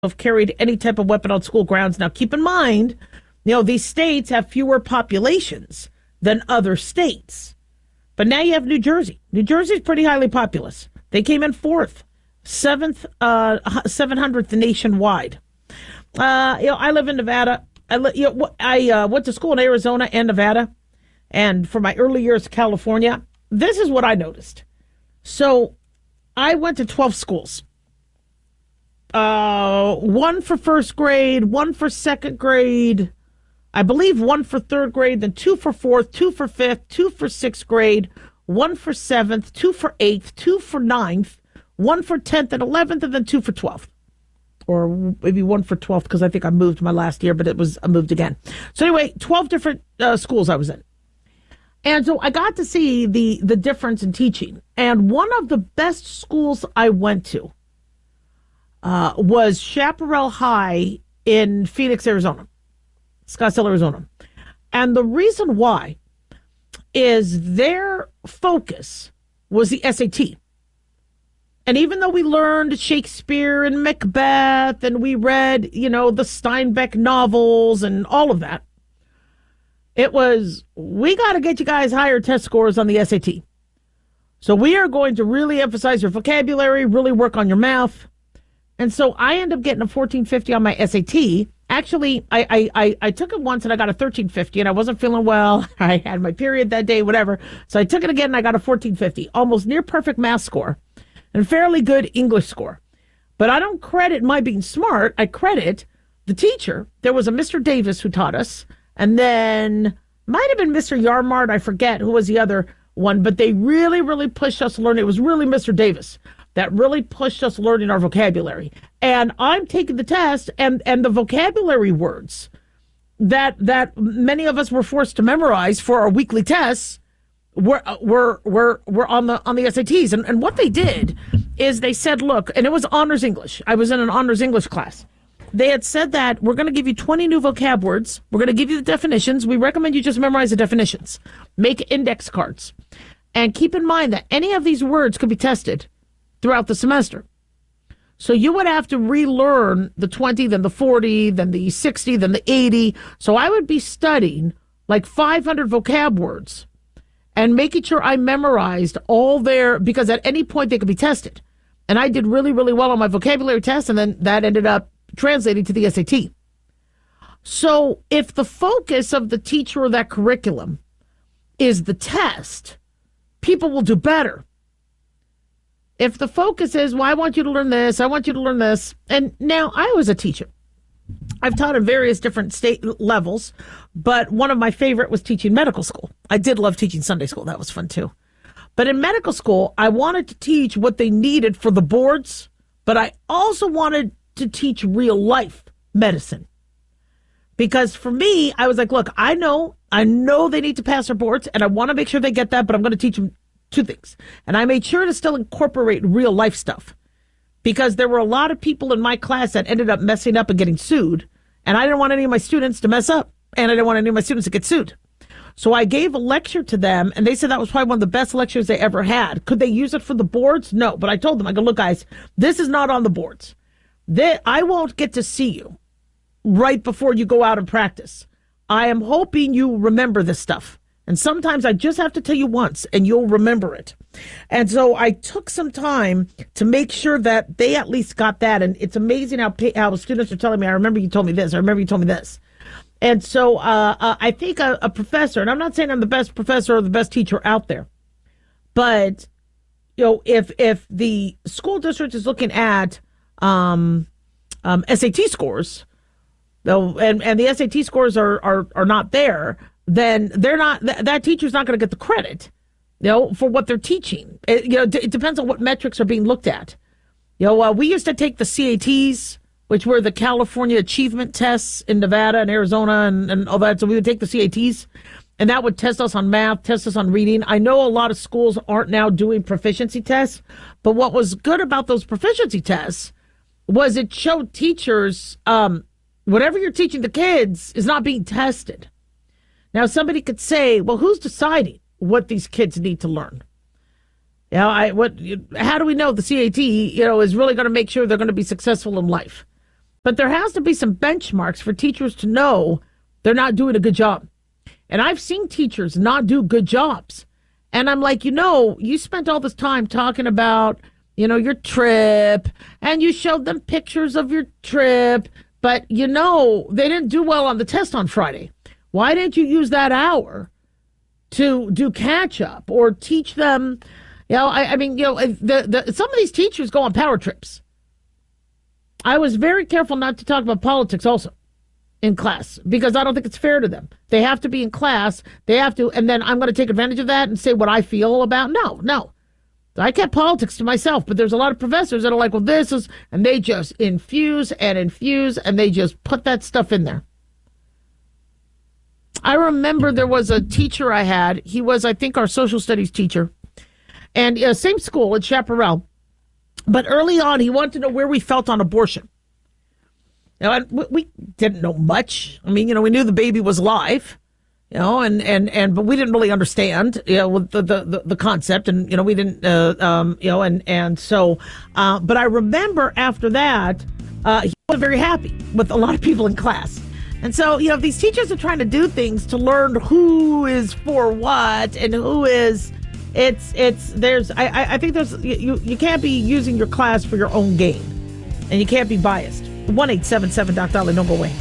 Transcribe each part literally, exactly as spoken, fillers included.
have carried any type of weapon on school grounds. Now, keep in mind, you know, these states have fewer populations than other states. But now you have New Jersey. New Jersey is pretty highly populous. They came in fourth, seventh, uh, seven hundredth nationwide. Uh, you know, I live in Nevada. I, li- you know, I uh, went to school in Arizona and Nevada. And for my early years, California, this is what I noticed. So I went to twelve schools. Uh, one for first grade, one for second grade, I believe one for third grade, then two for fourth, two for fifth, two for sixth grade, one for seventh, two for eighth, two for ninth, one for tenth and eleventh, and then two for twelfth. Or maybe one for twelfth, because I think I moved my last year, but it was I moved again. So anyway, twelve different uh, schools I was in. And so I got to see the, the difference in teaching. And one of the best schools I went to uh, was Chaparral High in Phoenix, Arizona, Scottsdale, Arizona. And the reason why is their focus was the S A T. And even though we learned Shakespeare and Macbeth and we read, you know, the Steinbeck novels and all of that, it was, we got to get you guys higher test scores on the S A T. So we are going to really emphasize your vocabulary, really work on your math. And so I ended up getting a fourteen fifty on my S A T. Actually, I, I, I, I took it once and I got a thirteen fifty and I wasn't feeling well. I had my period that day, whatever. So I took it again and I got a fourteen fifty, almost near perfect math score and fairly good English score. But I don't credit my being smart. I credit the teacher. There was a Mister Davis who taught us. And then might have been Mister Yarmart. I forget who was the other one, but they really, really pushed us learning. It was really Mister Davis that really pushed us learning our vocabulary. And I'm taking the test, and, and the vocabulary words that that many of us were forced to memorize for our weekly tests were were were were on the on the S A Ts. And and what they did is they said, look, and it was honors English. I was in an honors English class. They had said that we're going to give you twenty new vocab words. We're going to give you the definitions. We recommend you just memorize the definitions. Make index cards. And keep in mind that any of these words could be tested throughout the semester. So you would have to relearn the twenty, then the forty, then the sixty, then the eighty. So I would be studying like five hundred vocab words and making sure I memorized all their, because at any point they could be tested. And I did really, really well on my vocabulary test, and then that ended up translating to the S A T. So if the focus of the teacher or that curriculum is the test, people will do better. If the focus is, well, I want you to learn this, I want you to learn this. And now I was a teacher. I've taught at various different state levels, but one of my favorite was teaching medical school. I did love teaching Sunday school. That was fun too. But in medical school, I wanted to teach what they needed for the boards, but I also wanted to teach real life medicine. Because for me, I was like, look, I know, I know they need to pass their boards and I want to make sure they get that, but I'm going to teach them two things. And I made sure to still incorporate real life stuff because there were a lot of people in my class that ended up messing up and getting sued. And I didn't want any of my students to mess up, and I didn't want any of my students to get sued. So I gave a lecture to them, and they said that was probably one of the best lectures they ever had. Could they use it for the boards? No. But I told them, I go, look, guys, this is not on the boards. They, I won't get to see you right before you go out and practice. I am hoping you remember this stuff. And sometimes I just have to tell you once and you'll remember it. And so I took some time to make sure that they at least got that. And it's amazing how, how students are telling me, I remember you told me this. I remember you told me this. And so uh, uh, I think a, a professor, and I'm not saying I'm the best professor or the best teacher out there, but you know, if if the school district is looking at um, um, S A T scores, though, and, and the S A T scores are, are, are not there, then they're not, th- that teacher's not going to get the credit, you know, for what they're teaching. It, you know, d- it depends on what metrics are being looked at. You know, uh, we used to take the C A Ts, which were the California Achievement Tests in Nevada and Arizona and, and all that. So we would take the C A Ts, and that would test us on math, test us on reading. I know a lot of schools aren't now doing proficiency tests, but what was good about those proficiency tests was it showed teachers, um, whatever you're teaching the kids is not being tested. Now, somebody could say, well, who's deciding what these kids need to learn? You know, I, what, how do we know the C A T, you know, is really going to make sure they're going to be successful in life? But there has to be some benchmarks for teachers to know they're not doing a good job. And I've seen teachers not do good jobs. And I'm like, you know, you spent all this time talking about, you know, your trip, and you showed them pictures of your trip, but, you know, they didn't do well on the test on Friday. Why didn't you use that hour to do catch up or teach them? You know, I, I mean, you know, the, the, some of these teachers go on power trips. I was very careful not to talk about politics also in class, because I don't think it's fair to them. They have to be in class. They have to, and then I'm going to take advantage of that and say what I feel about. No, no. I kept politics to myself, but there's a lot of professors that are like, well, this is, and they just infuse and infuse, and they just put that stuff in there. I remember there was a teacher I had. He was, I think, our social studies teacher, and uh, same school at Chaparral. But early on, he wanted to know where we felt on abortion. You know, and we didn't know much. I mean, you know, we knew the baby was alive, you know, and, and, and but we didn't really understand, you know, the the, the, the concept, and, you know, we didn't, uh, um, you know, and, and so, uh, but I remember after that, uh, he was very happy with a lot of people in class. And so, you know, these teachers are trying to do things to learn who is for what and who is, it's, it's, there's, I, I think there's, you, you can't be using your class for your own gain, and you can't be biased. one eight seven seven Doc Dolly, don't go away.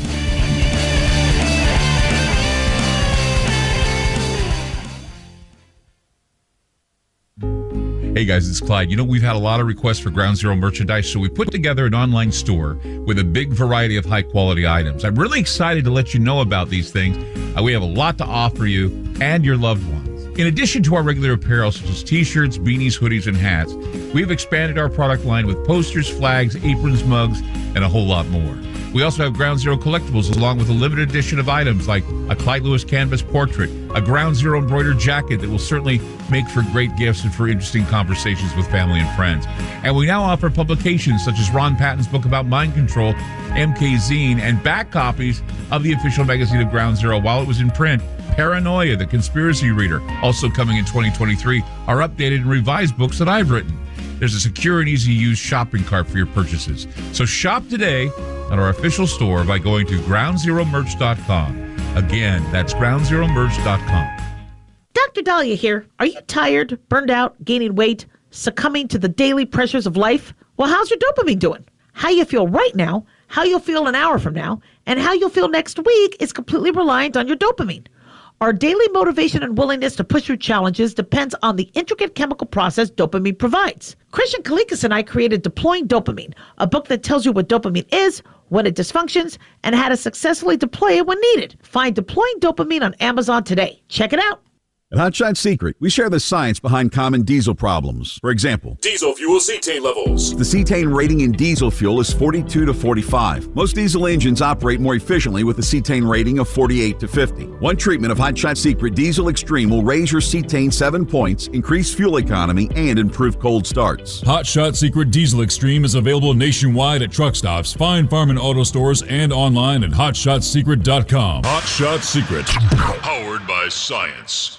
Hey guys, it's Clyde. You know, we've had a lot of requests for Ground Zero merchandise, so we put together an online store with a big variety of high-quality items. I'm really excited to let you know about these things. Uh, we have a lot to offer you and your loved ones. In addition to our regular apparel, such as t-shirts, beanies, hoodies, and hats, we've expanded our product line with posters, flags, aprons, mugs, and a whole lot more. We also have Ground Zero collectibles, along with a limited edition of items like a Clyde Lewis canvas portrait, a Ground Zero embroidered jacket that will certainly make for great gifts and for interesting conversations with family and friends. And we now offer publications such as Ron Patton's book about mind control, M K Zine, and back copies of the official magazine of Ground Zero while it was in print. Paranoia, the Conspiracy Reader, also coming in twenty twenty-three, are updated and revised books that I've written. There's a secure and easy-to-use shopping cart for your purchases. So shop today at our official store by going to ground zero merch dot com. Again, that's ground zero merch dot com. Doctor Dahlia here. Are you tired, burned out, gaining weight, succumbing to the daily pressures of life? Well, how's your dopamine doing? How you feel right now, how you'll feel an hour from now, and how you'll feel next week is completely reliant on your dopamine. Our daily motivation and willingness to push through challenges depends on the intricate chemical process dopamine provides. Christian Kalikas and I created Deploying Dopamine, a book that tells you what dopamine is, when it dysfunctions, and how to successfully deploy it when needed. Find Deploying Dopamine on Amazon today. Check it out. At Hot Shot Secret, we share the science behind common diesel problems. For example, diesel fuel cetane levels. The cetane rating in diesel fuel is forty-two to forty-five. Most diesel engines operate more efficiently with a cetane rating of forty-eight to fifty. One treatment of Hot Shot Secret Diesel Extreme will raise your cetane seven points, increase fuel economy, and improve cold starts. Hot Shot Secret Diesel Extreme is available nationwide at truck stops, fine farm and auto stores, and online at hot shot secret dot com. Hot Shot Secret, powered by science.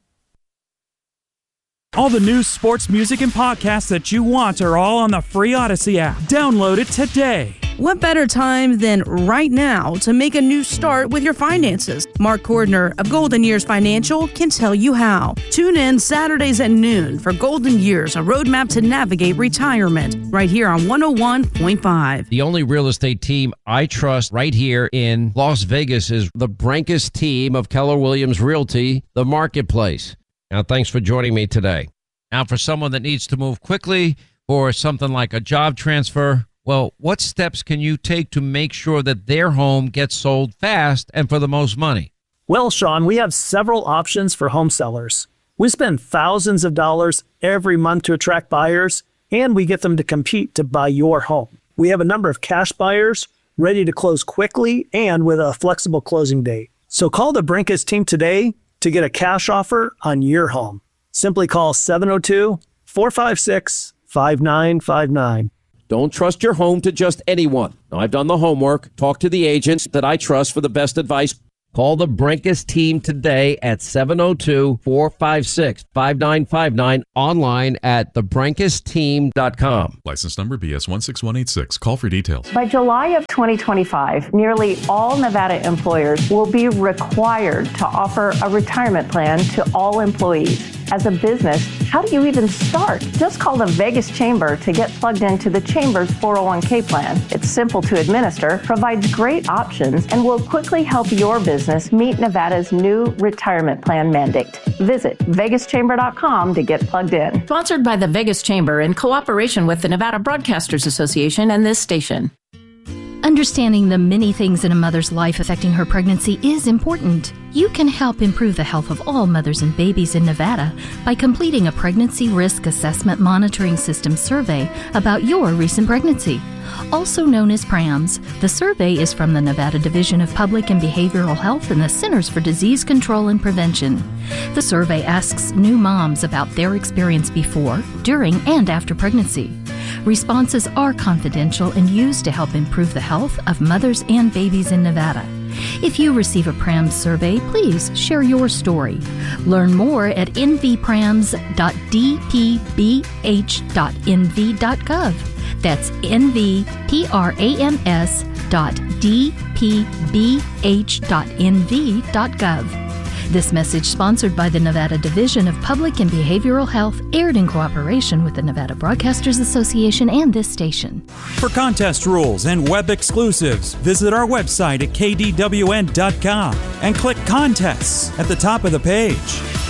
All the news, sports, music, and podcasts that you want are all on the free Odyssey app. Download it today. What better time than right now to make a new start with your finances? Mark Cordner of Golden Years Financial can tell you how. Tune in Saturdays at noon for Golden Years, a roadmap to navigate retirement, right here on one oh one point five. The only real estate team I trust right here in Las Vegas is the Brankus team of Keller Williams Realty, the Marketplace. Now, thanks for joining me today. Now, for someone that needs to move quickly for something like a job transfer, well, what steps can you take to make sure that their home gets sold fast and for the most money? Well, Sean, we have several options for home sellers. We spend thousands of dollars every month to attract buyers, and we get them to compete to buy your home. We have a number of cash buyers ready to close quickly and with a flexible closing date. So call the Brankus team today to get a cash offer on your home. Simply call seven oh two, four five six, five nine five nine. Don't trust your home to just anyone. Now, I've done the homework. Talk to the agents that I trust for the best advice. Call the Brinkus team today at seven oh two, four five six, five nine five nine, online at the brinkus team dot com. License number B S one six one eight six. Call for details. By July of twenty twenty-five, nearly all Nevada employers will be required to offer a retirement plan to all employees. As a business, how do you even start? Just call the Vegas Chamber to get plugged into the Chamber's four oh one k plan. It's simple to administer, provides great options, and will quickly help your business meet Nevada's new retirement plan mandate. Visit vegas chamber dot com to get plugged in. Sponsored by the Vegas Chamber in cooperation with the Nevada Broadcasters Association and this station. Understanding the many things in a mother's life affecting her pregnancy is important. You can help improve the health of all mothers and babies in Nevada by completing a Pregnancy Risk Assessment Monitoring System survey about your recent pregnancy. Also known as PRAMS, the survey is from the Nevada Division of Public and Behavioral Health and the Centers for Disease Control and Prevention. The survey asks new moms about their experience before, during, and after pregnancy. Responses are confidential and used to help improve the health of mothers and babies in Nevada. If you receive a PRAMS survey, please share your story. Learn more at n v prams dot d p b h dot n v dot gov. That's n v prams dot d p b h dot n v dot gov. This message sponsored by the Nevada Division of Public and Behavioral Health, aired in cooperation with the Nevada Broadcasters Association and this station. For contest rules and web exclusives, visit our website at k d w n dot com and click Contests at the top of the page.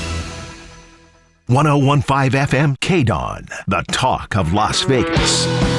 one oh one point five F M K D O N, the talk of Las Vegas.